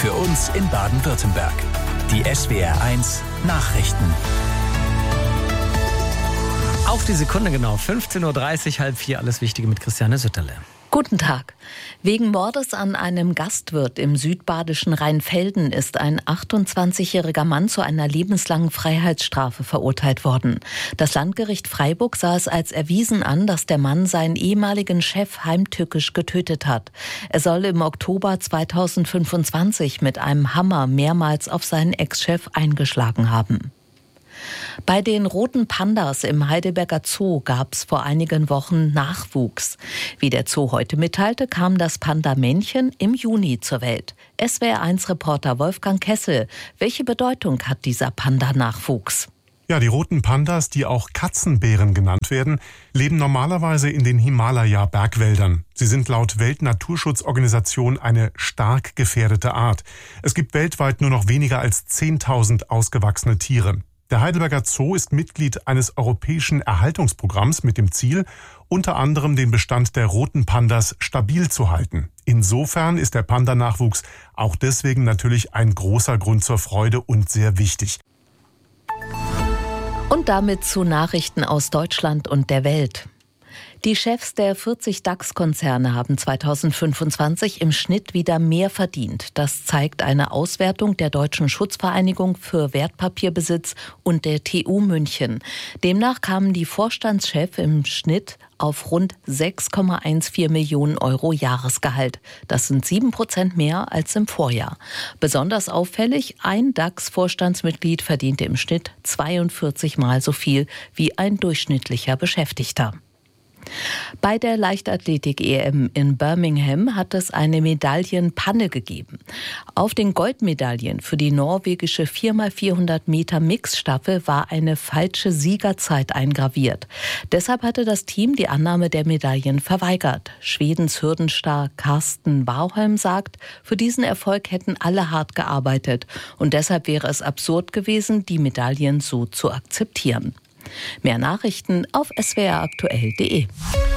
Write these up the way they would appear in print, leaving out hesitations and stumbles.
für uns in Baden-Württemberg. Die SWR1 Nachrichten. Auf die Sekunde genau, 15.30 Uhr, 3:30, alles Wichtige mit Christiane Sütterle. Guten Tag. Wegen Mordes an einem Gastwirt im südbadischen Rheinfelden ist ein 28-jähriger Mann zu einer lebenslangen Freiheitsstrafe verurteilt worden. Das Landgericht Freiburg sah es als erwiesen an, dass der Mann seinen ehemaligen Chef heimtückisch getötet hat. Er soll im Oktober 2025 mit einem Hammer mehrmals auf seinen Ex-Chef eingeschlagen haben. Bei den roten Pandas im Heidelberger Zoo gab es vor einigen Wochen Nachwuchs. Wie der Zoo heute mitteilte, kam das Panda-Männchen im Juni zur Welt. SWR1-Reporter Wolfgang Kessel. Welche Bedeutung hat dieser Panda-Nachwuchs? Ja, die roten Pandas, die auch Katzenbären genannt werden, leben normalerweise in den Himalaya-Bergwäldern. Sie sind laut Weltnaturschutzorganisation eine stark gefährdete Art. Es gibt weltweit nur noch weniger als 10.000 ausgewachsene Tiere. Der Heidelberger Zoo ist Mitglied eines europäischen Erhaltungsprogramms mit dem Ziel, unter anderem den Bestand der roten Pandas stabil zu halten. Insofern ist der Pandanachwuchs auch deswegen natürlich ein großer Grund zur Freude und sehr wichtig. Und damit zu Nachrichten aus Deutschland und der Welt. Die Chefs der 40 DAX-Konzerne haben 2025 im Schnitt wieder mehr verdient. Das zeigt eine Auswertung der Deutschen Schutzvereinigung für Wertpapierbesitz und der TU München. Demnach kamen die Vorstandschefs im Schnitt auf rund 6,14 Millionen Euro Jahresgehalt. Das sind 7% mehr als im Vorjahr. Besonders auffällig, ein DAX-Vorstandsmitglied verdiente im Schnitt 42 Mal so viel wie ein durchschnittlicher Beschäftigter. Bei der Leichtathletik-EM in Birmingham hat es eine Medaillenpanne gegeben. Auf den Goldmedaillen für die norwegische 4x400 Meter Mixstaffel war eine falsche Siegerzeit eingraviert. Deshalb hatte das Team die Annahme der Medaillen verweigert. Schwedens Hürdenstar Carsten Warholm sagt, für diesen Erfolg hätten alle hart gearbeitet und deshalb wäre es absurd gewesen, die Medaillen so zu akzeptieren. Mehr Nachrichten auf swraktuell.de.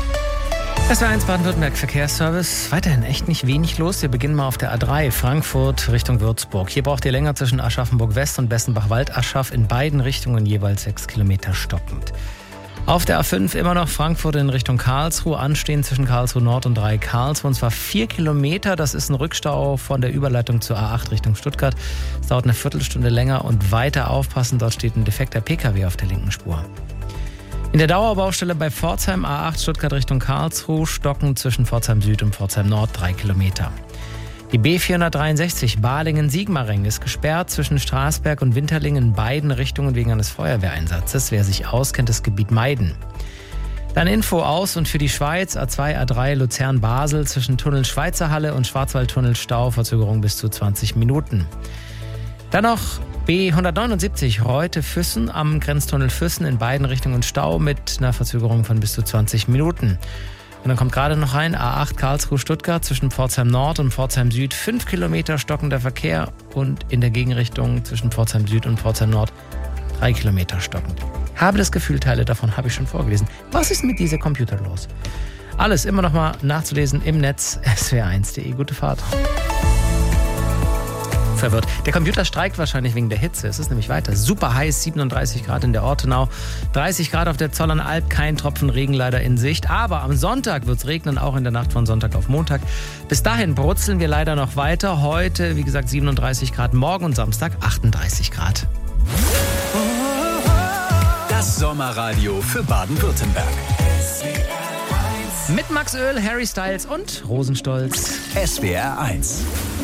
SWR1 Baden-Württemberg Verkehrsservice. Weiterhin echt nicht wenig los. Wir beginnen mal auf der A3 Frankfurt Richtung Würzburg. Hier braucht ihr länger zwischen Aschaffenburg-West und Bessenbach-Wald-Aschach in beiden Richtungen jeweils 6 Kilometer stockend. Auf der A5 immer noch Frankfurt in Richtung Karlsruhe, anstehen zwischen Karlsruhe Nord und 3 Karlsruhe, und zwar 4 Kilometer. Das ist ein Rückstau von der Überleitung zur A8 Richtung Stuttgart. Es dauert eine Viertelstunde länger und weiter aufpassen, dort steht ein defekter PKW auf der linken Spur. In der Dauerbaustelle bei Pforzheim, A8 Stuttgart Richtung Karlsruhe, stocken zwischen Pforzheim Süd und Pforzheim Nord 3 Kilometer. Die B463 Balingen-Sigmaringen ist gesperrt zwischen Straßberg und Winterlingen in beiden Richtungen wegen eines Feuerwehreinsatzes. Wer sich auskennt, das Gebiet meiden. Dann Info aus und für die Schweiz A2, A3 Luzern-Basel zwischen Tunnel Schweizerhalle und Schwarzwaldtunnel Stau, Verzögerung bis zu 20 Minuten. Dann noch B179 Reute-Füssen am Grenztunnel Füssen in beiden Richtungen Stau mit einer Verzögerung von bis zu 20 Minuten. Und dann kommt gerade noch rein, A8 Karlsruhe-Stuttgart zwischen Pforzheim Nord und Pforzheim Süd 5 Kilometer stockender Verkehr und in der Gegenrichtung zwischen Pforzheim Süd und Pforzheim Nord 3 Kilometer stockend. Habe das Gefühl, Teile davon habe ich schon vorgelesen. Was ist mit dieser Computer los? Alles immer noch mal nachzulesen im Netz swr1.de. Gute Fahrt. Verwirrt. Der Computer streikt wahrscheinlich wegen der Hitze. Es ist nämlich weiter. Super heiß, 37 Grad in der Ortenau, 30 Grad auf der Zollernalb, kein Tropfen Regen leider in Sicht. Aber am Sonntag wird es regnen, auch in der Nacht von Sonntag auf Montag. Bis dahin brutzeln wir leider noch weiter. Heute, wie gesagt, 37 Grad, morgen und Samstag 38 Grad. Das Sommerradio für Baden-Württemberg. Mit Max Oehl, Harry Styles und Rosenstolz. SWR1